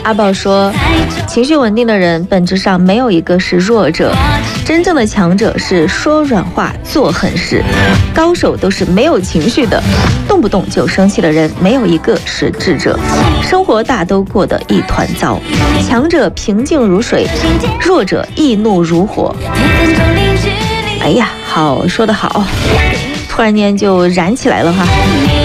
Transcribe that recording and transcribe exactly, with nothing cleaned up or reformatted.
阿宝说，情绪稳定的人本质上没有一个是弱者，真正的强者是说软话做狠事，高手都是没有情绪的，动不动就生气的人没有一个是智者，生活大都过得一团糟，强者平静如水，弱者易怒如火。哎呀，好，说得好，突然间就燃起来了哈。